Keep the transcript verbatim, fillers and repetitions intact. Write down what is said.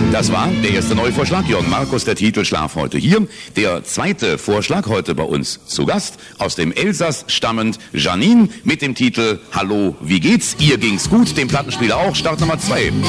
Das war der erste neue Vorschlag. Jürgen Markus, der Titel Schlaf heute hier. Der zweite Vorschlag heute bei uns zu Gast. Aus dem Elsass stammend Janine mit dem Titel Hallo, wie geht's? Ihr ging's gut, dem Plattenspieler auch. Start Nummer zwei.